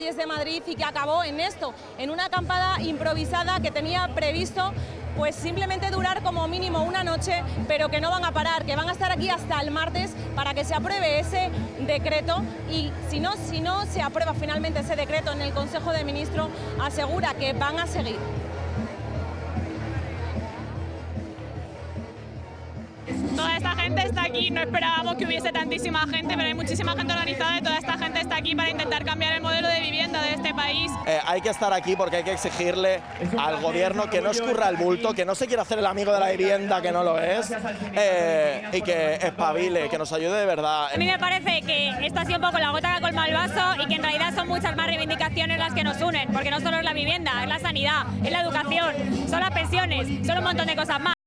de Madrid y que acabó en esto, en una acampada improvisada que tenía previsto pues simplemente durar como mínimo una noche, pero que no van a parar, que van a estar aquí hasta el martes para que se apruebe ese decreto, y si no se aprueba finalmente ese decreto en el Consejo de Ministros, asegura que van a seguir. Toda esta gente está aquí, no esperábamos que hubiese tantísima gente, pero hay muchísima gente organizada y toda esta gente está aquí para intentar cambiar el modelo de vivienda de este país. Hay que estar aquí porque hay que exigirle al gobierno que no escurra el bulto, que no se quiera hacer el amigo de la vivienda, que no lo es, y que espabile, que nos ayude de verdad. A mí me parece que esto ha sido un poco la gota que colma el vaso y que en realidad son muchas más reivindicaciones las que nos unen, porque no solo es la vivienda, es la sanidad, es la educación, son las pensiones, son un montón de cosas más.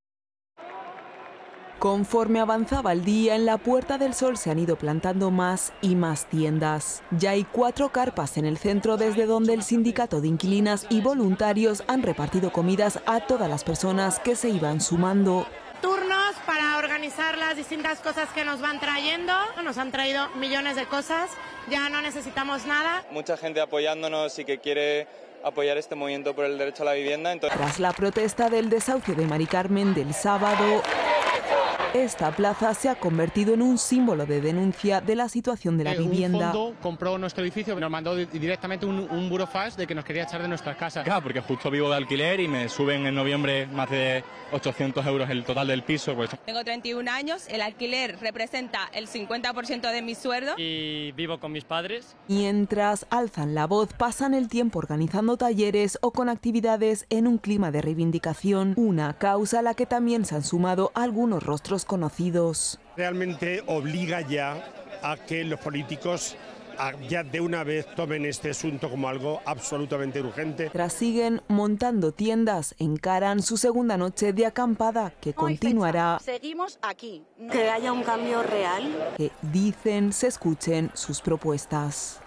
Conforme avanzaba el día, en la Puerta del Sol se han ido plantando más y más tiendas. Ya hay 4 carpas en el centro desde donde el sindicato de inquilinas y voluntarios han repartido comidas a todas las personas que se iban sumando. Turnos para organizar las distintas cosas que nos van trayendo. Nos han traído millones de cosas, ya no necesitamos nada. Mucha gente apoyándonos y que quiere apoyar este movimiento por el derecho a la vivienda. Tras la protesta del desahucio de Mari Carmen del sábado, esta plaza se ha convertido en un símbolo de denuncia de la situación de la vivienda. Un fondo compró nuestro edificio y nos mandó directamente un burofax de que nos quería echar de nuestras casas. Claro, porque justo vivo de alquiler y me suben en noviembre más de 800 euros el total del piso. Pues. Tengo 31 años, el alquiler representa el 50% de mi sueldo. Y vivo con mis padres. Mientras alzan la voz, pasan el tiempo organizando talleres o con actividades en un clima de reivindicación, una causa a la que también se han sumado algunos rostros conocidos. Realmente obliga ya a que los políticos ya de una vez tomen este asunto como algo absolutamente urgente. Tras siguen montando tiendas, encaran su segunda noche de acampada que continuará. Seguimos aquí. Que haya un cambio real. Que dicen se escuchen sus propuestas.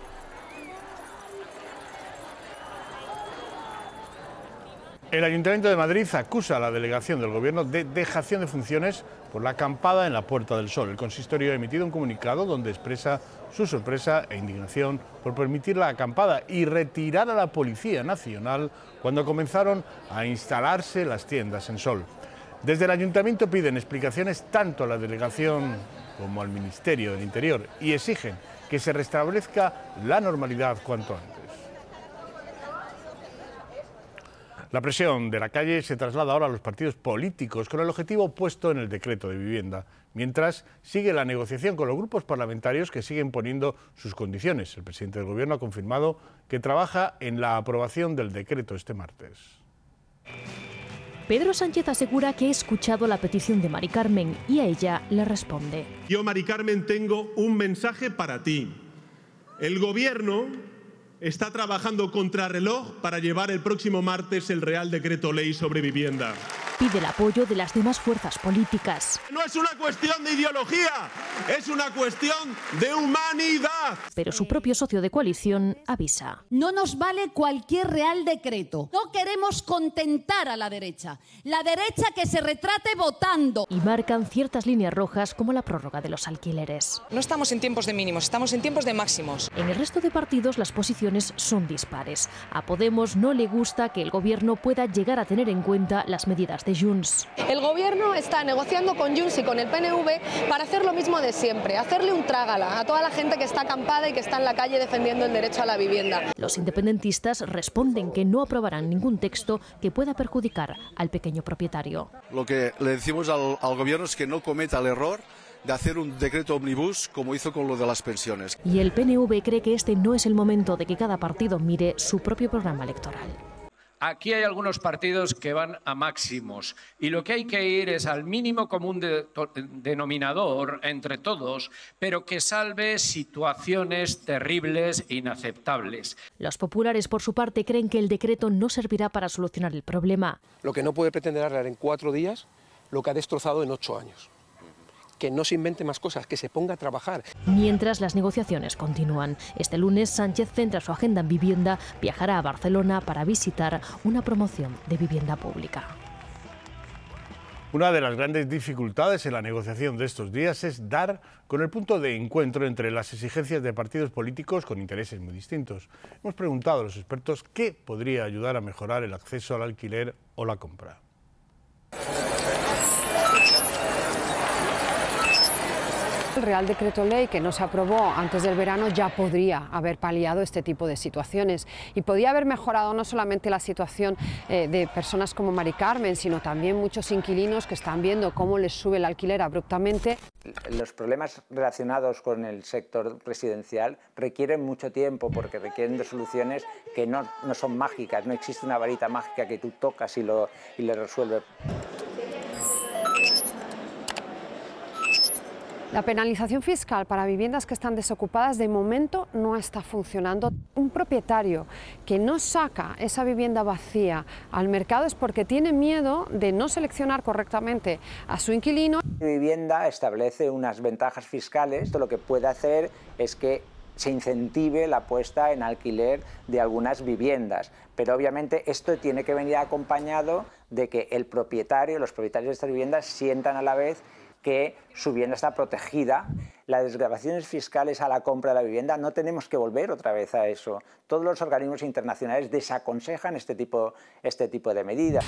El Ayuntamiento de Madrid acusa a la delegación del Gobierno de dejación de funciones por la acampada en la Puerta del Sol. El consistorio ha emitido un comunicado donde expresa su sorpresa e indignación por permitir la acampada y retirar a la Policía Nacional cuando comenzaron a instalarse las tiendas en Sol. Desde el Ayuntamiento piden explicaciones tanto a la delegación como al Ministerio del Interior y exigen que se restablezca la normalidad cuanto antes. La presión de la calle se traslada ahora a los partidos políticos con el objetivo puesto en el decreto de vivienda, mientras sigue la negociación con los grupos parlamentarios que siguen poniendo sus condiciones. El presidente del Gobierno ha confirmado que trabaja en la aprobación del decreto este martes. Pedro Sánchez asegura que ha escuchado la petición de Mari Carmen y a ella le responde. Yo, Mari Carmen, tengo un mensaje para ti. El Gobierno está trabajando contrarreloj para llevar el próximo martes el Real Decreto Ley sobre vivienda. Pide el apoyo de las demás fuerzas políticas. No es una cuestión de ideología, es una cuestión de humanidad. Pero su propio socio de coalición avisa. No nos vale cualquier Real Decreto. No queremos contentar a la derecha. La derecha que se retrate votando. Y marcan ciertas líneas rojas como la prórroga de los alquileres. No estamos en tiempos de mínimos, estamos en tiempos de máximos. En el resto de partidos las posiciones son dispares. A Podemos no le gusta que el Gobierno pueda llegar a tener en cuenta las medidas de Junts. El Gobierno está negociando con Junts y con el PNV para hacer lo mismo de siempre, hacerle un trágala a toda la gente que está acampada y que está en la calle defendiendo el derecho a la vivienda. Los independentistas responden que no aprobarán ningún texto que pueda perjudicar al pequeño propietario. Lo que le decimos al Gobierno es que no cometa el error de hacer un decreto omnibus como hizo con lo de las pensiones. Y el PNV cree que este no es el momento de que cada partido mire su propio programa electoral. Aquí hay algunos partidos que van a máximos y lo que hay que ir es al mínimo común denominador entre todos, pero que salve situaciones terribles e inaceptables. Los populares, por su parte, creen que el decreto no servirá para solucionar el problema. Lo que no puede pretender arreglar en 4 días lo que ha destrozado en 8 años. Que no se invente más cosas, que se ponga a trabajar. Mientras las negociaciones continúan, este lunes Sánchez centra su agenda en vivienda, viajará a Barcelona para visitar una promoción de vivienda pública. Una de las grandes dificultades en la negociación de estos días es dar con el punto de encuentro entre las exigencias de partidos políticos con intereses muy distintos. Hemos preguntado a los expertos qué podría ayudar a mejorar el acceso al alquiler o la compra. El Real Decreto Ley que no se aprobó antes del verano ya podría haber paliado este tipo de situaciones y podía haber mejorado no solamente la situación de personas como Mari Carmen, sino también muchos inquilinos que están viendo cómo les sube el alquiler abruptamente. Los problemas relacionados con el sector residencial requieren mucho tiempo porque requieren de soluciones que no son mágicas, no existe una varita mágica que tú tocas y lo resuelve. La penalización fiscal para viviendas que están desocupadas de momento no está funcionando. Un propietario que no saca esa vivienda vacía al mercado es porque tiene miedo de no seleccionar correctamente a su inquilino. La vivienda establece unas ventajas fiscales. Esto lo que puede hacer es que se incentive la puesta en alquiler de algunas viviendas. Pero obviamente esto tiene que venir acompañado de que el propietario, los propietarios de estas viviendas sientan a la vez que su vivienda está protegida. Las desgravaciones fiscales a la compra de la vivienda, no tenemos que volver otra vez a eso. Todos los organismos internacionales desaconsejan este tipo de medidas.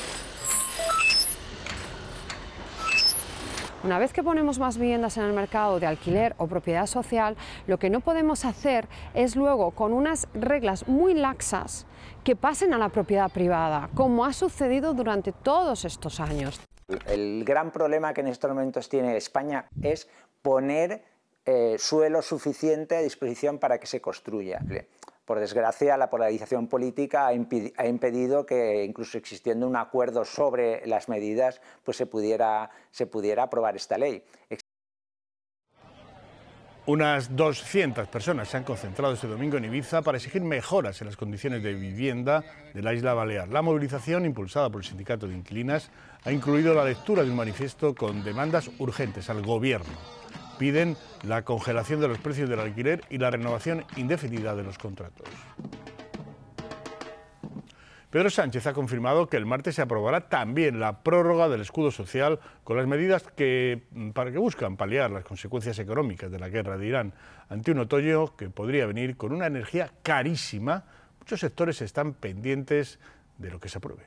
Una vez que ponemos más viviendas en el mercado de alquiler o propiedad social, lo que no podemos hacer es luego, con unas reglas muy laxas, que pasen a la propiedad privada, como ha sucedido durante todos estos años. El gran problema que en estos momentos tiene España es poner suelo suficiente a disposición para que se construya. Por desgracia, la polarización política ha impedido que, incluso existiendo un acuerdo sobre las medidas, pues se pudiera aprobar esta ley. Unas 200 personas se han concentrado este domingo en Ibiza para exigir mejoras en las condiciones de vivienda de la isla balear. La movilización, impulsada por el Sindicato de Inquilinas, ha incluido la lectura de un manifiesto con demandas urgentes al Gobierno. Piden la congelación de los precios del alquiler y la renovación indefinida de los contratos. Pedro Sánchez ha confirmado que el martes se aprobará también la prórroga del escudo social con las medidas que buscan paliar las consecuencias económicas de la guerra de Irán. Ante un otoño que podría venir con una energía carísima, muchos sectores están pendientes de lo que se apruebe.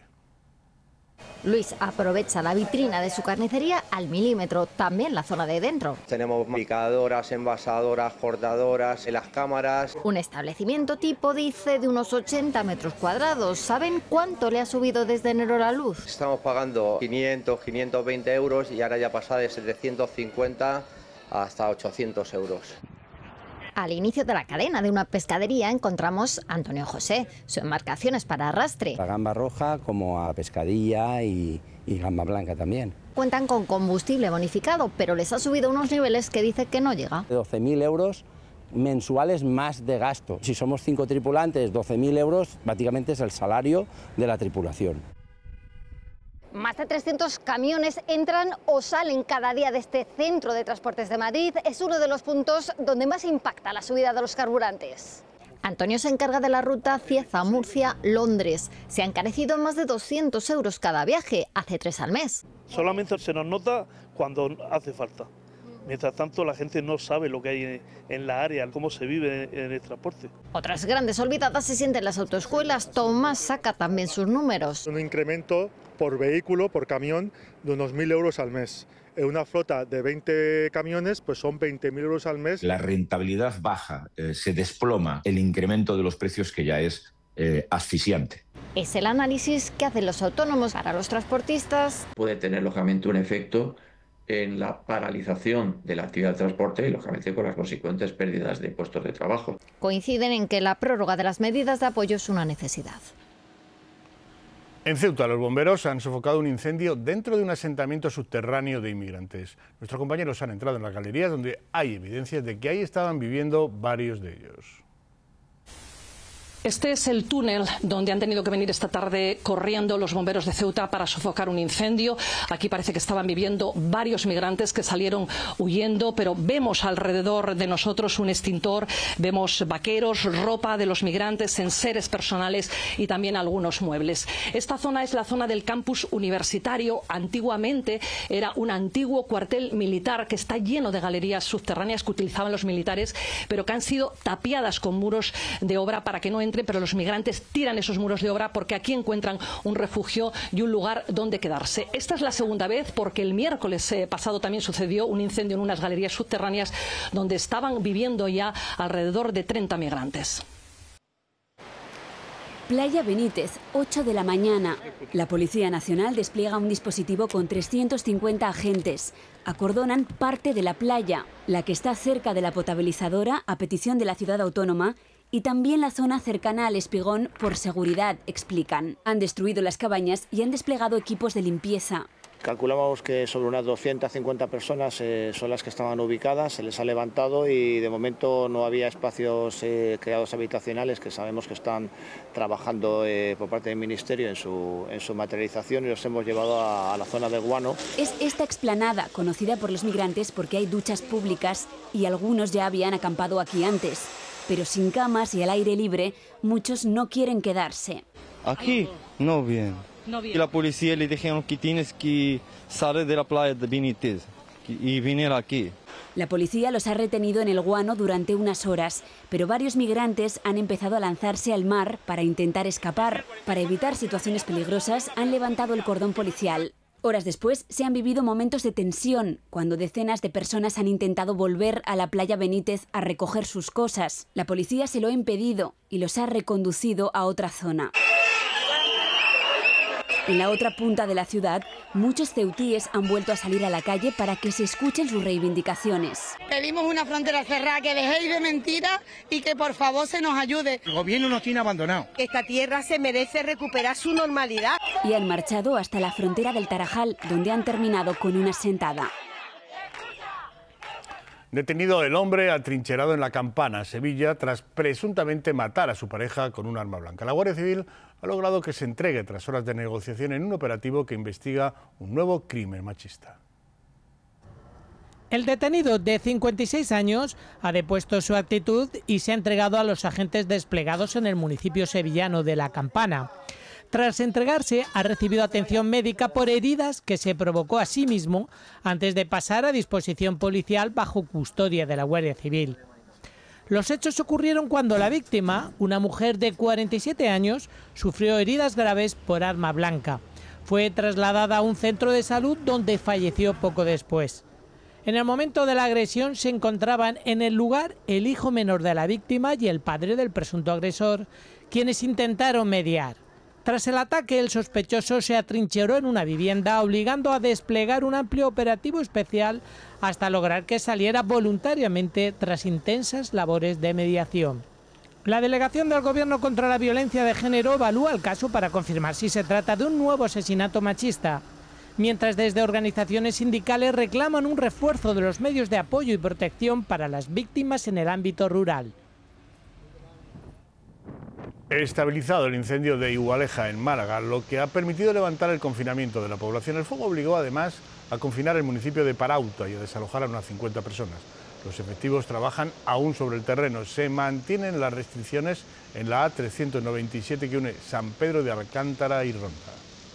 Luis aprovecha la vitrina de su carnicería al milímetro, también la zona de dentro. Tenemos picadoras, envasadoras, cortadoras, en las cámaras. Un establecimiento tipo, dice, de unos 80 metros cuadrados. ¿Saben cuánto le ha subido desde enero la luz? Estamos pagando 500, 520 euros y ahora ya pasa de 750 hasta 800 euros. Al inicio de la cadena de una pescadería encontramos a Antonio José. Su embarcación es para arrastre. La gamba roja como a pescadilla y gamba blanca también. Cuentan con combustible bonificado, pero les ha subido unos niveles que dice que no llega. 12.000 euros mensuales más de gasto. Si somos 5 tripulantes, 12.000 euros prácticamente es el salario de la tripulación. Más de 300 camiones entran o salen cada día de este centro de transportes de Madrid. Es uno de los puntos donde más impacta la subida de los carburantes. Antonio se encarga de la ruta Cieza-Murcia-Londres. Se ha encarecido más de 200 euros cada viaje, hace 3 al mes. Solamente se nos nota cuando hace falta. Mientras tanto, la gente no sabe lo que hay en la área, cómo se vive en el transporte. Otras grandes olvidadas se sienten las autoescuelas. Tomás saca también sus números. Un incremento por vehículo, por camión, de unos 1.000 euros al mes. En una flota de 20 camiones, pues son 20.000 euros al mes. La rentabilidad baja, se desploma, el incremento de los precios que ya es asfixiante. Es el análisis que hacen los autónomos. Para los transportistas puede tener, lógicamente, un efecto en la paralización de la actividad de transporte y, lógicamente, con las consecuentes pérdidas de puestos de trabajo. Coinciden en que la prórroga de las medidas de apoyo es una necesidad. En Ceuta, los bomberos han sofocado un incendio dentro de un asentamiento subterráneo de inmigrantes. Nuestros compañeros han entrado en las galerías donde hay evidencias de que ahí estaban viviendo varios de ellos. Este es el túnel donde han tenido que venir esta tarde corriendo los bomberos de Ceuta para sofocar un incendio. Aquí parece que estaban viviendo varios migrantes que salieron huyendo, pero vemos alrededor de nosotros un extintor, vemos vaqueros, ropa de los migrantes, enseres personales y también algunos muebles. Esta zona es la zona del campus universitario. Antiguamente era un antiguo cuartel militar que está lleno de galerías subterráneas que utilizaban los militares, pero que han sido tapiadas con muros de obra para que no entren, pero los migrantes tiran esos muros de obra porque aquí encuentran un refugio y un lugar donde quedarse. Esta es la segunda vez porque el miércoles pasado también sucedió un incendio en unas galerías subterráneas donde estaban viviendo ya alrededor de 30 migrantes. Playa Benítez, 8 de la mañana. La Policía Nacional despliega un dispositivo con 350 agentes. Acordonan parte de la playa, la que está cerca de la potabilizadora a petición de la ciudad autónoma, y también la zona cercana al espigón por seguridad, explican. Han destruido las cabañas y han desplegado equipos de limpieza. Calculamos que sobre unas 250 personas son las que estaban ubicadas, se les ha levantado y de momento no había espacios creados habitacionales que sabemos que están trabajando por parte del Ministerio en su materialización y los hemos llevado a la zona de Guano. Es esta explanada conocida por los migrantes porque hay duchas públicas y algunos ya habían acampado aquí antes. Pero sin camas y al aire libre, muchos no quieren quedarse. Aquí no bien. Y la policía le dijeron que tienes que salir de la playa de Benítez y venir aquí. La policía los ha retenido en el Guano durante unas horas, pero varios migrantes han empezado a lanzarse al mar para intentar escapar. Para evitar situaciones peligrosas, han levantado el cordón policial. Horas después se han vivido momentos de tensión, cuando decenas de personas han intentado volver a la playa Benítez a recoger sus cosas. La policía se lo ha impedido y los ha reconducido a otra zona. En la otra punta de la ciudad, muchos ceutíes han vuelto a salir a la calle para que se escuchen sus reivindicaciones. Pedimos una frontera cerrada, que dejéis de mentiras y que por favor se nos ayude. El gobierno nos tiene abandonados. Esta tierra se merece recuperar su normalidad. Y han marchado hasta la frontera del Tarajal, donde han terminado con una sentada. Detenido el hombre atrincherado en La Campana, Sevilla, tras presuntamente matar a su pareja con un arma blanca. La Guardia Civil ha logrado que se entregue tras horas de negociación en un operativo que investiga un nuevo crimen machista. El detenido, de 56 años, ha depuesto su actitud y se ha entregado a los agentes desplegados en el municipio sevillano de La Campana. Tras entregarse, ha recibido atención médica por heridas que se provocó a sí mismo antes de pasar a disposición policial bajo custodia de la Guardia Civil. Los hechos ocurrieron cuando la víctima, una mujer de 47 años, sufrió heridas graves por arma blanca. Fue trasladada a un centro de salud donde falleció poco después. En el momento de la agresión se encontraban en el lugar el hijo menor de la víctima y el padre del presunto agresor, quienes intentaron mediar. Tras el ataque, el sospechoso se atrincheró en una vivienda, obligando a desplegar un amplio operativo especial hasta lograr que saliera voluntariamente tras intensas labores de mediación. La Delegación del Gobierno contra la Violencia de Género evalúa el caso para confirmar si se trata de un nuevo asesinato machista, mientras desde organizaciones sindicales reclaman un refuerzo de los medios de apoyo y protección para las víctimas en el ámbito rural. Estabilizado el incendio de Igualeja en Málaga, lo que ha permitido levantar el confinamiento de la población. El fuego obligó además a confinar el municipio de Parauta y a desalojar a unas 50 personas. Los efectivos trabajan aún sobre el terreno. Se mantienen las restricciones en la A397 que une San Pedro de Alcántara y Ronda.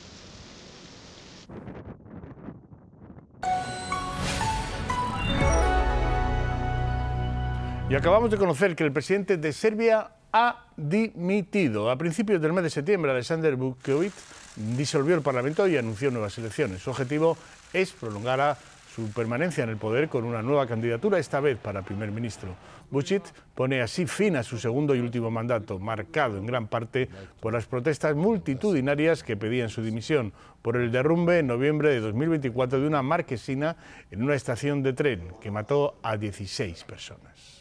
Y acabamos de conocer que el presidente de Serbia ha dimitido. A principios del mes de septiembre, Alexander Vučić disolvió el Parlamento y anunció nuevas elecciones. Su objetivo es prolongar su permanencia en el poder con una nueva candidatura, esta vez para primer ministro. Vučić pone así fin a su segundo y último mandato, marcado en gran parte por las protestas multitudinarias que pedían su dimisión por el derrumbe en noviembre de 2024 de una marquesina en una estación de tren que mató a 16 personas.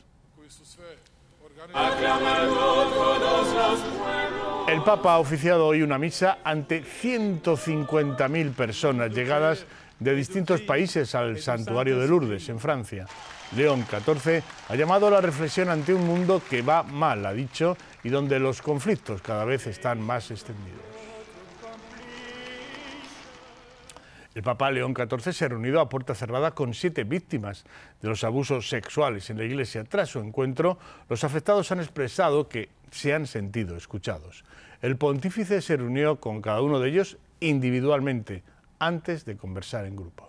El Papa ha oficiado hoy una misa ante 150.000 personas llegadas de distintos países al santuario de Lourdes, en Francia. León XIV ha llamado a la reflexión ante un mundo que va mal, ha dicho, y donde los conflictos cada vez están más extendidos. El Papa León XIV se ha reunido a puerta cerrada con 7 víctimas de los abusos sexuales en la Iglesia. Tras su encuentro, los afectados han expresado que se han sentido escuchados. El pontífice se reunió con cada uno de ellos individualmente, antes de conversar en grupo.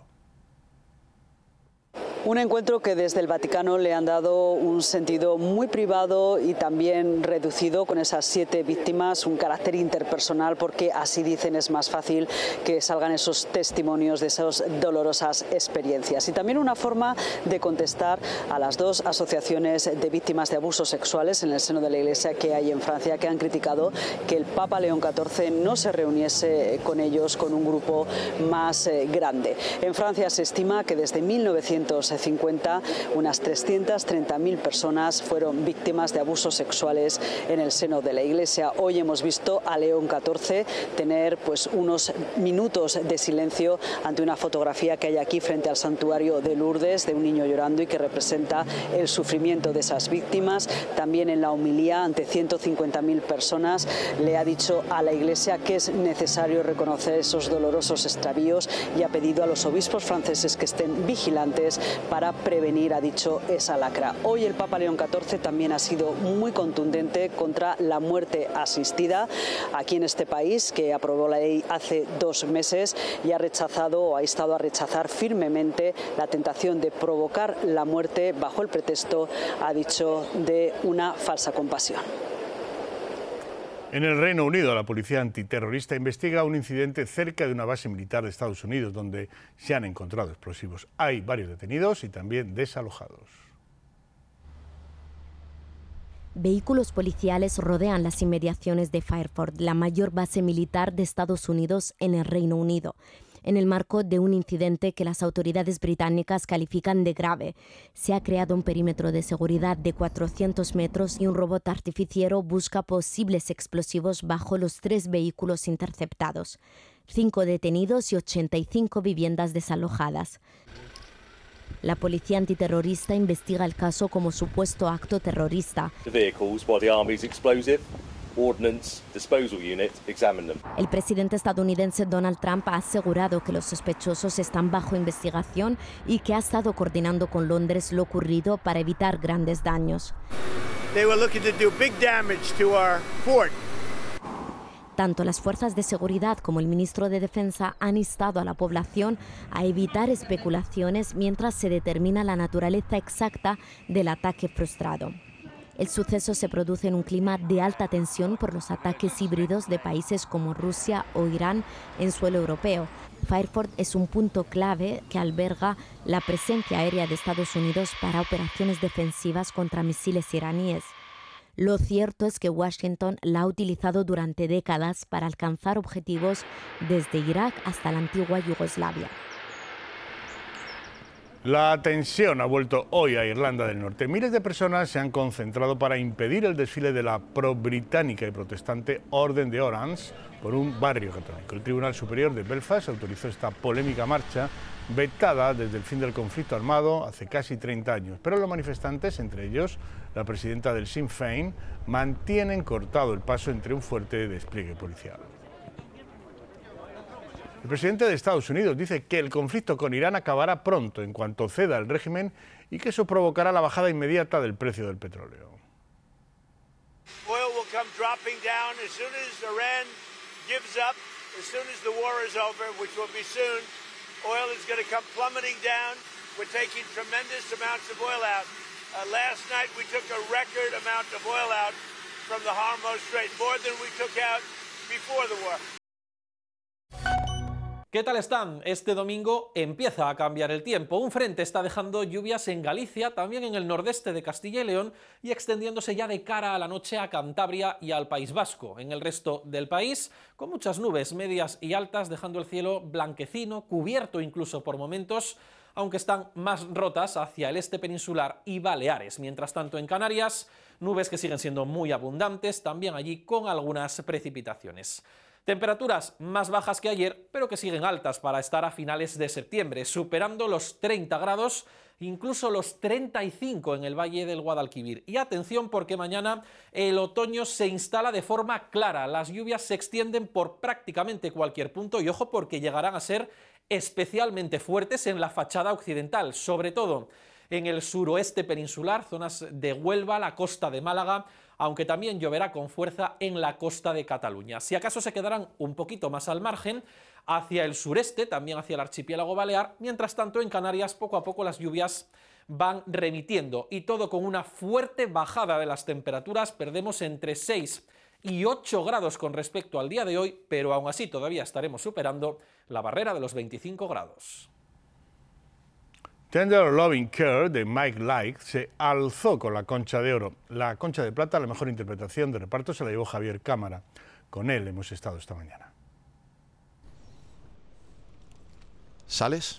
Un encuentro que desde el Vaticano le han dado un sentido muy privado y también reducido, con esas 7 víctimas, un carácter interpersonal, porque así dicen es más fácil que salgan esos testimonios de esas dolorosas experiencias. Y también una forma de contestar a las 2 asociaciones de víctimas de abusos sexuales en el seno de la Iglesia que hay en Francia, que han criticado que el Papa León XIV no se reuniese con ellos con un grupo más grande. En Francia se estima que desde 1950 unas 330.000 personas fueron víctimas de abusos sexuales en el seno de la Iglesia. Hoy hemos visto a León XIV tener unos minutos de silencio ante una fotografía que hay aquí frente al santuario de Lourdes, de un niño llorando y que representa el sufrimiento de esas víctimas. También en la homilía ante 150.000 personas le ha dicho a la Iglesia que es necesario reconocer esos dolorosos extravíos y ha pedido a los obispos franceses que estén vigilantes para prevenir, ha dicho, esa lacra. Hoy el Papa León XIV también ha sido muy contundente contra la muerte asistida aquí en este país, que aprobó la ley hace 2 meses y ha rechazado o ha instado a rechazar firmemente la tentación de provocar la muerte bajo el pretexto, ha dicho, de una falsa compasión. En el Reino Unido, la policía antiterrorista investiga un incidente cerca de una base militar de Estados Unidos donde se han encontrado explosivos. Hay varios detenidos y también desalojados. Vehículos policiales rodean las inmediaciones de Fairford, la mayor base militar de Estados Unidos en el Reino Unido, en el marco de un incidente que las autoridades británicas califican de grave. Se ha creado un perímetro de seguridad de 400 metros y un robot artificiero busca posibles explosivos bajo los 3 vehículos interceptados. 5 detenidos y 85 viviendas desalojadas. La policía antiterrorista investiga el caso como supuesto acto terrorista. El presidente estadounidense Donald Trump ha asegurado que los sospechosos están bajo investigación y que ha estado coordinando con Londres lo ocurrido para evitar grandes daños. Tanto las fuerzas de seguridad como el ministro de Defensa han instado a la población a evitar especulaciones mientras se determina la naturaleza exacta del ataque frustrado. El suceso se produce en un clima de alta tensión por los ataques híbridos de países como Rusia o Irán en suelo europeo. Fairford es un punto clave que alberga la presencia aérea de Estados Unidos para operaciones defensivas contra misiles iraníes. Lo cierto es que Washington la ha utilizado durante décadas para alcanzar objetivos desde Irak hasta la antigua Yugoslavia. La tensión ha vuelto hoy a Irlanda del Norte. Miles de personas se han concentrado para impedir el desfile de la pro-británica y protestante Orden de Orange por un barrio católico. El Tribunal Superior de Belfast autorizó esta polémica marcha, vetada desde el fin del conflicto armado hace casi 30 años. Pero los manifestantes, entre ellos la presidenta del Sinn Féin, mantienen cortado el paso entre un fuerte despliegue policial. El presidente de Estados Unidos dice que el conflicto con Irán acabará pronto en cuanto ceda el régimen y que eso provocará la bajada inmediata del precio del petróleo. Oil will come dropping down as soon as Iran gives up, as soon as the war is over, which will be soon. Oil is going to come plummeting down. We're taking tremendous amounts of oil out. Last night we took a record amount of oil out from the Hormuz Strait, more than we took out before the war. ¿Qué tal están? Este domingo empieza a cambiar el tiempo. Un frente está dejando lluvias en Galicia, también en el nordeste de Castilla y León y extendiéndose ya de cara a la noche a Cantabria y al País Vasco. En el resto del país, con muchas nubes medias y altas, dejando el cielo blanquecino, cubierto incluso por momentos, aunque están más rotas hacia el este peninsular y Baleares. Mientras tanto, en Canarias, nubes que siguen siendo muy abundantes, también allí con algunas precipitaciones. Temperaturas más bajas que ayer, pero que siguen altas para estar a finales de septiembre, superando los 30 grados, incluso los 35 en el Valle del Guadalquivir. Y atención, porque mañana el otoño se instala de forma clara. Las lluvias se extienden por prácticamente cualquier punto y ojo, porque llegarán a ser especialmente fuertes en la fachada occidental, sobre todo en el suroeste peninsular, zonas de Huelva, la costa de Málaga, aunque también lloverá con fuerza en la costa de Cataluña. Si acaso se quedarán un poquito más al margen, hacia el sureste, también hacia el archipiélago balear. Mientras tanto, en Canarias, poco a poco las lluvias van remitiendo y todo con una fuerte bajada de las temperaturas. Perdemos entre 6 y 8 grados con respecto al día de hoy, pero aún así todavía estaremos superando la barrera de los 25 grados. Tender Loving Care de Mike Like se alzó con la Concha de Oro. La Concha de Plata, la mejor interpretación de reparto, se la llevó Javier Cámara. Con él hemos estado esta mañana. ¿Sales?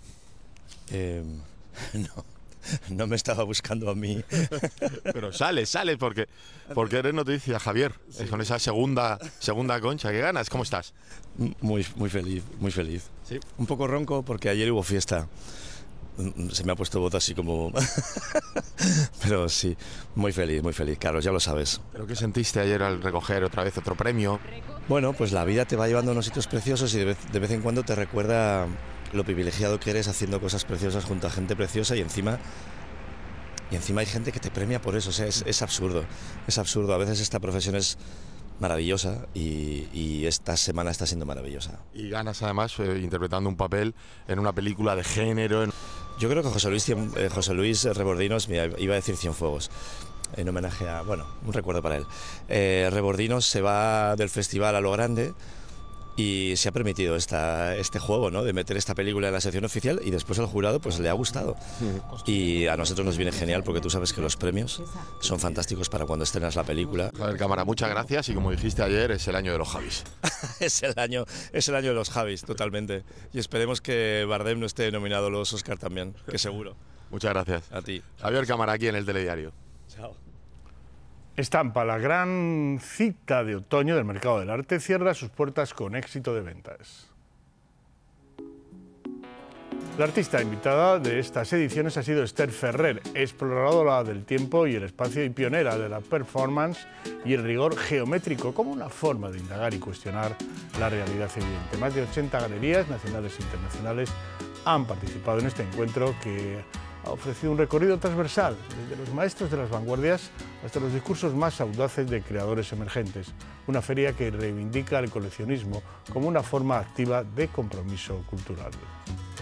No me estaba buscando a mí. Pero sales, porque eres noticia, Javier. Sí. Con esa segunda Concha que ganas. ¿Cómo estás? Muy feliz, muy feliz. ¿Sí? Un poco ronco porque ayer hubo fiesta. Se me ha puesto voz así como... Pero sí, muy feliz, Carlos, ya lo sabes. ¿Pero qué sentiste ayer al recoger otra vez otro premio? Bueno, pues la vida te va llevando a unos sitios preciosos y de vez en cuando te recuerda lo privilegiado que eres haciendo cosas preciosas junto a gente preciosa y encima hay gente que te premia por eso. O sea, es absurdo, a veces esta profesión es maravillosa y esta semana está siendo maravillosa. Y ganas además interpretando un papel en una película de género. Yo creo que José Luis Rebordinos, mira, iba a decir Cienfuegos, en homenaje a, bueno, un recuerdo para él. Rebordinos se va del festival a lo grande y se ha permitido este juego, ¿no?, de meter esta película en la sección oficial y después al jurado pues le ha gustado. Y a nosotros nos viene genial porque tú sabes que los premios son fantásticos para cuando estrenas la película. Javier Cámara, muchas gracias y como dijiste ayer, es el año de los Javis. es el año de los Javis, totalmente. Y esperemos que Bardem no esté nominado a los Oscar también, que seguro. Muchas gracias. A ti. Javier Cámara, aquí en el Telediario. Chao. Estampa, la gran cita de otoño del mercado del arte, cierra sus puertas con éxito de ventas. La artista invitada de estas ediciones ha sido Esther Ferrer, exploradora del tiempo y el espacio y pionera de la performance y el rigor geométrico como una forma de indagar y cuestionar la realidad evidente. Más de 80 galerías nacionales e internacionales han participado en este encuentro que ha ofrecido un recorrido transversal, desde los maestros de las vanguardias hasta los discursos más audaces de creadores emergentes. Una feria que reivindica el coleccionismo como una forma activa de compromiso cultural.